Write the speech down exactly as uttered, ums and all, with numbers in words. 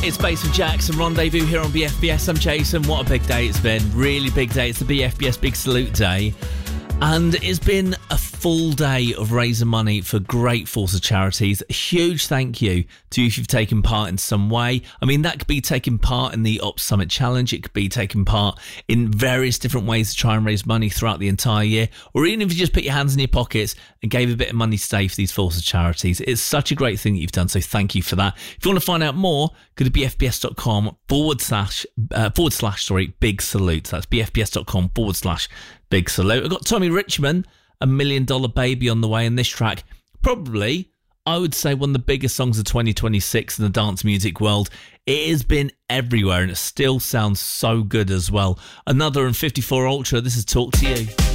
It's Bass and Jackson Rendezvous here on B F B S. I'm Jason. What a big day it's been. Really big day. It's the B F B S Big Salute Day. And it's been a full day of raising money for great Forza charities. A huge thank you to you if you've taken part in some way. I mean, that could be taking part in the Ops Summit Challenge. It could be taking part in various different ways to try and raise money throughout the entire year. Or even if you just put your hands in your pockets and gave a bit of money today for these Forza charities. It's such a great thing that you've done, so thank you for that. If you want to find out more, go to bfbs.com forward slash, uh, forward slash, sorry, big salute. That's bfbs.com forward slash big salute. I've got Tommy Richmond, A Million Dollar Baby on the way, in this track. Probably, I would say, one of the biggest songs of twenty twenty-six in the dance music world. It has been everywhere and it still sounds so good as well. Another in fifty-four Ultra, this is Talk to You.